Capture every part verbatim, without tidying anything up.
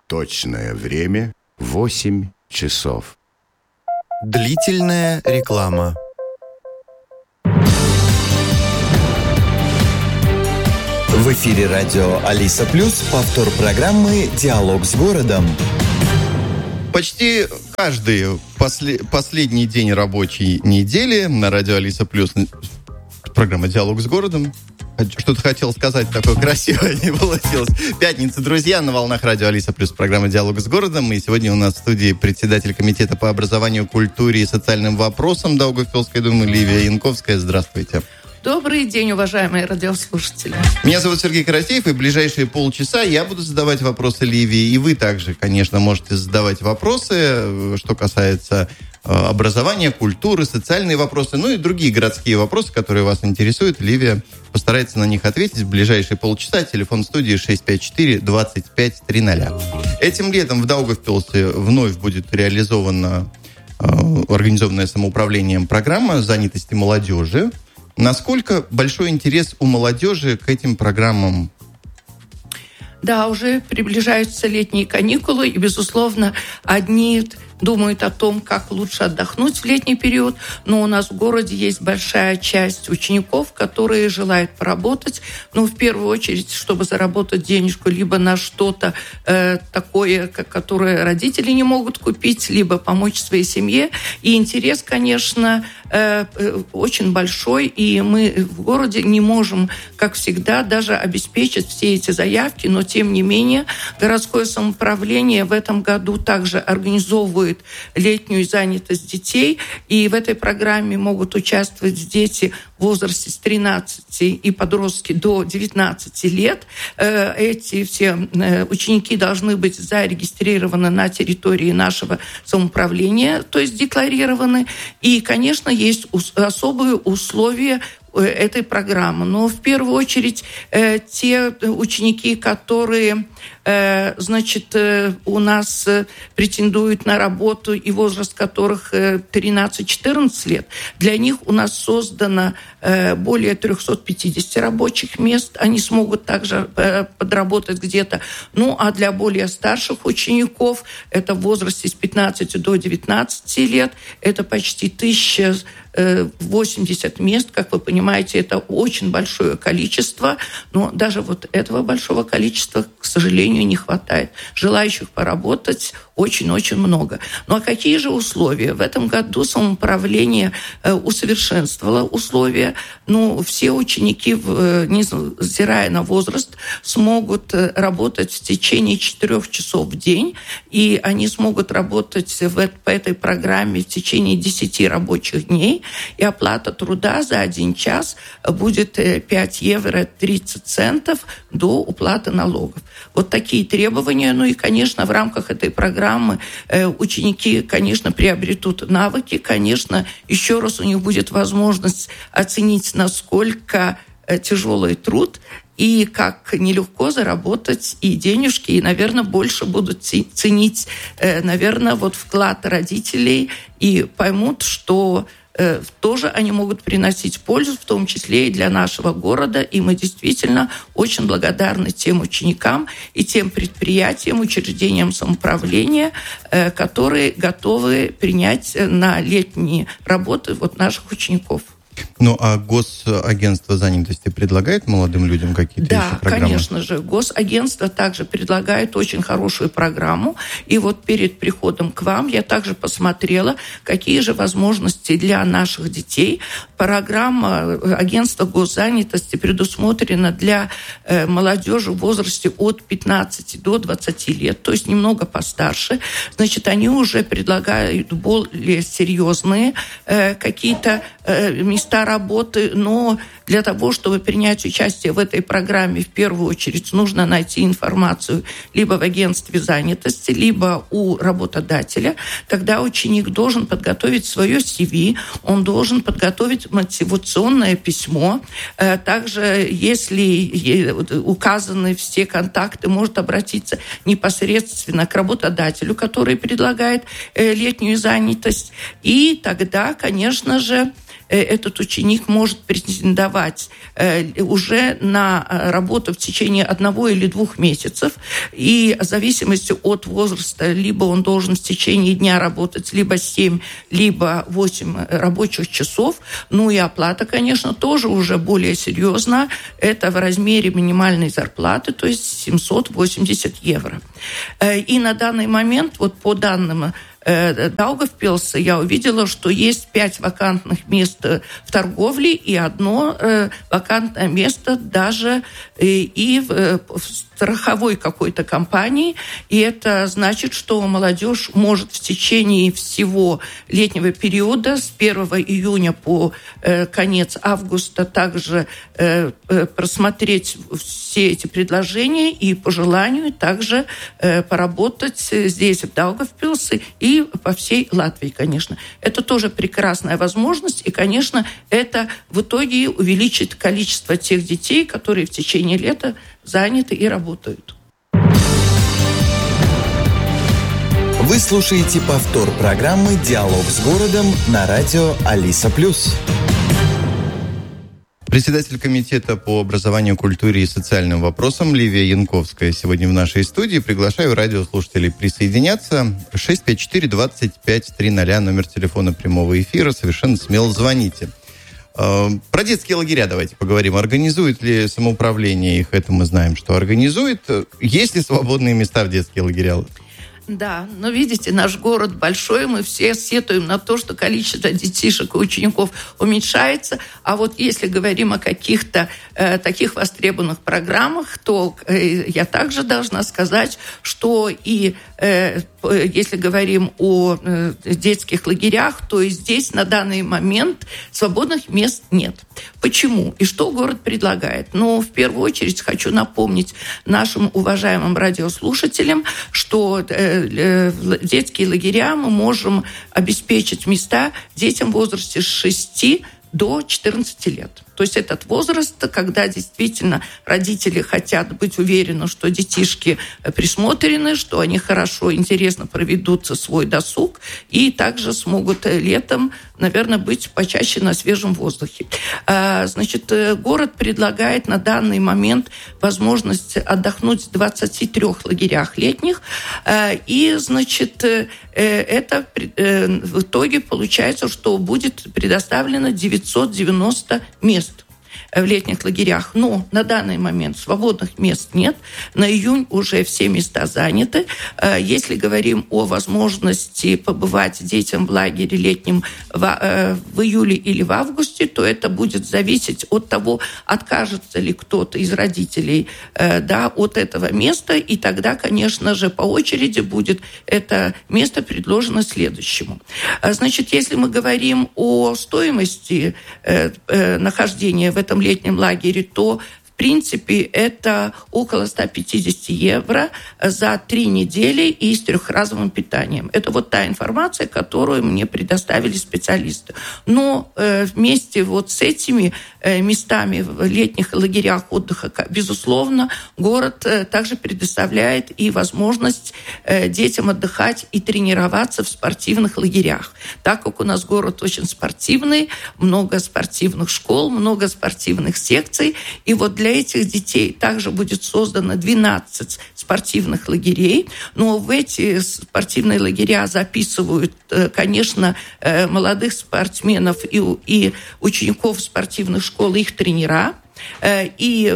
Точное время восемь часов. Длительная реклама. В эфире радио Алиса Плюс, повтор программы «Диалог с городом». Почти каждый после, последний день рабочей недели на радио Алиса Плюс программа «Диалог с городом». Что-то хотел сказать такое красивое, не получилось. Пятница, друзья, на волнах радио Алиса Плюс программа «Диалог с городом». И сегодня у нас в студии председатель комитета по образованию, культуре и социальным вопросам Даугавпилской думы Ливия Янковская. Здравствуйте. Добрый день, уважаемые радиослушатели. Меня зовут Сергей Карасеев, и в ближайшие полчаса я буду задавать вопросы Ливии, и вы также, конечно, можете задавать вопросы, что касается э, образования, культуры, социальные вопросы, ну и другие городские вопросы, которые вас интересуют. Ливия постарается на них ответить в ближайшие полчаса. Телефон студии шесть пять четыре двадцать пять тридцать. Этим летом в Даугавпилсе вновь будет реализована э, организованная самоуправлением программа занятости молодежи. Насколько большой интерес у молодежи к этим программам? Да, уже приближаются летние каникулы, и, безусловно, одни думают о том, как лучше отдохнуть в летний период, но у нас в городе есть большая часть учеников, которые желают поработать, ну, в первую очередь, чтобы заработать денежку либо на что-то э, такое, которое родители не могут купить, либо помочь своей семье. И интерес, конечно, э, очень большой, и мы в городе не можем, как всегда, даже обеспечить все эти заявки, но, тем не менее, городское самоуправление в этом году также организовывает летнюю занятость детей, и в этой программе могут участвовать дети в возрасте с тринадцати и подростки до девятнадцати лет. Эти все ученики должны быть зарегистрированы на территории нашего самоуправления, то есть декларированы. И, конечно, есть особые условия этой программы. Но в первую очередь э, те ученики, которые э, значит, э, у нас э, претендуют на работу и возраст которых э, тринадцать-четырнадцать лет, для них у нас создано э, более триста пятьдесят рабочих мест. Они смогут также э, подработать где-то. Ну, а для более старших учеников, это в возрасте с пятнадцати до девятнадцати лет, это почти тысяча восемьдесят мест, как вы понимаете, это очень большое количество, но даже вот этого большого количества, к сожалению, не хватает. Желающих поработать очень-очень много. Ну а какие же условия? В этом году самоуправление усовершенствовало условия. Ну, все ученики, невзирая на возраст, смогут работать в течение четырех часов в день, и они смогут работать в, по этой программе в течение десяти рабочих дней, и оплата труда за один час будет пять евро тридцать центов до уплаты налогов. Вот такие требования. Ну и, конечно, в рамках этой программы ученики, конечно, приобретут навыки, конечно, еще раз у них будет возможность оценить, насколько тяжелый труд и как нелегко заработать и денежки, и, наверное, больше будут ценить, наверное, вот вклад родителей и поймут, что тоже они могут приносить пользу, в том числе и для нашего города. И мы действительно очень благодарны тем ученикам и тем предприятиям, учреждениям самоуправления, которые готовы принять на летние работы вот наших учеников. Ну, а Госагентство занятости предлагает молодым людям какие-то да, еще программы? Да, конечно же. Госагентство также предлагает очень хорошую программу. И вот перед приходом к вам я также посмотрела, какие же возможности для наших детей. Программа Агентства госзанятости предусмотрена для э, молодежи в возрасте от пятнадцати до двадцати лет, то есть немного постарше. Значит, они уже предлагают более серьезные э, какие-то э, места работы, но для того, чтобы принять участие в этой программе, в первую очередь нужно найти информацию либо в агентстве занятости, либо у работодателя. Тогда ученик должен подготовить свое си ви, он должен подготовить мотивационное письмо. Также, если указаны все контакты, может обратиться непосредственно к работодателю, который предлагает летнюю занятость. И тогда, конечно же, этот ученик может претендовать уже на работу в течение одного или двух месяцев. И в зависимости от возраста, либо он должен в течение дня работать либо семь, либо восемь рабочих часов. Ну и оплата, конечно, тоже уже более серьезная. Это в размере минимальной зарплаты, то есть семьсот восемьдесят евро. И на данный момент, вот по данным Даугавпилса, я увидела, что есть пять вакантных мест в торговле и одно э, вакантное место даже э, и в, э, в страховой какой-то компании. И это значит, что молодежь может в течение всего летнего периода с первого июня по э, конец августа также э, э, просмотреть все эти предложения и по желанию также э, поработать здесь, в Даугавпилсе, и по всей Латвии, конечно. Это тоже прекрасная возможность, и, конечно, это в итоге увеличит количество тех детей, которые в течение лета заняты и работают. Вы слушаете повтор программы «Диалог с городом» на радио Алиса Плюс. Председатель комитета по образованию, культуре и социальным вопросам Ливия Янковская сегодня в нашей студии. Приглашаю радиослушателей присоединяться. шесть пять четыре двадцать пять тридцать, номер телефона прямого эфира. Совершенно смело звоните. Про детские лагеря давайте поговорим. Организует ли самоуправление их? Это мы знаем, что организует. Есть ли свободные места в детские лагеря? Да, но видите, наш город большой, мы все сетуем на то, что количество детишек и учеников уменьшается, а вот если говорим о каких-то э, таких востребованных программах, то э, я также должна сказать, что и э, если говорим о э, детских лагерях, то и здесь на данный момент свободных мест нет. Почему? И что город предлагает? Ну, в первую очередь хочу напомнить нашим уважаемым радиослушателям, что э, детские лагеря мы можем обеспечить места детям в возрасте с шести до четырнадцати лет. То есть этот возраст, когда действительно родители хотят быть уверены, что детишки присмотрены, что они хорошо, интересно проведут свой досуг и также смогут летом, наверное, быть почаще на свежем воздухе. Значит, город предлагает на данный момент возможность отдохнуть в двадцати трёх лагерях летних. И, значит, это в итоге получается, что будет предоставлено девятьсот девяносто мест в летних лагерях. Но на данный момент свободных мест нет. На июнь уже все места заняты. Если говорим о возможности побывать детям в лагере летнем в, в июле или в августе, то это будет зависеть от того, откажется ли кто-то из родителей да, от этого места. И тогда, конечно же, по очереди будет это место предложено следующему. Значит, если мы говорим о стоимости нахождения в этом летнем лагере, то в принципе это около ста пятидесяти евро за три недели и с трехразовым питанием. Это вот та информация, которую мне предоставили специалисты. Но э, вместе вот с этими э, местами в летних лагерях отдыха, безусловно, город э, также предоставляет и возможность э, детям отдыхать и тренироваться в спортивных лагерях. Так как у нас город очень спортивный, много спортивных школ, много спортивных секций, и вот для Для этих детей также будет создано двенадцать спортивных лагерей. Но в эти спортивные лагеря записывают, конечно, молодых спортсменов и, и учеников спортивных школ, их тренера. И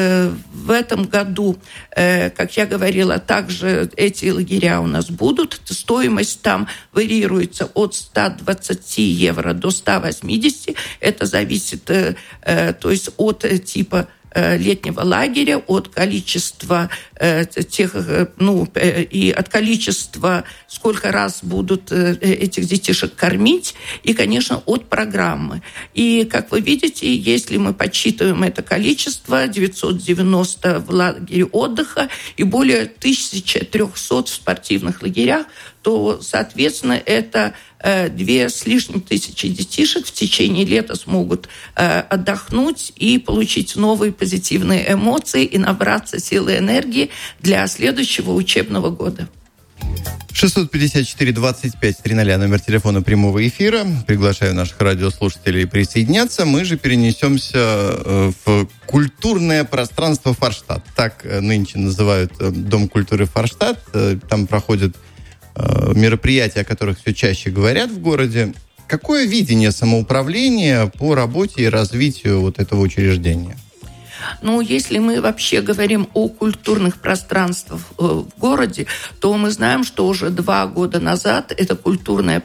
в этом году, как я говорила, также эти лагеря у нас будут. Стоимость там варьируется от ста двадцати евро до ста восьмидесяти. Это зависит, то есть, от типа летнего лагеря, от количества э, тех, э, ну, э, и от количества, сколько раз будут э, этих детишек кормить, и, конечно, от программы. И, как вы видите, если мы подсчитываем это количество, девятьсот девяносто в лагере отдыха и более тысяча триста в спортивных лагерях, то, соответственно, это э, две с лишним тысячи детишек в течение лета смогут э, отдохнуть и получить новые позитивные эмоции и набраться силы и энергии для следующего учебного года. шестьсот пятьдесят четыре двадцать пять тридцать номер телефона прямого эфира. Приглашаю наших радиослушателей присоединяться. Мы же перенесемся в культурное пространство Форштадт. Так нынче называют Дом культуры Форштадт. Там проходят мероприятия, о которых все чаще говорят в городе. Какое видение самоуправления по работе и развитию вот этого учреждения? Ну, если мы вообще говорим о культурных пространствах в городе, то мы знаем, что уже два года назад это культурное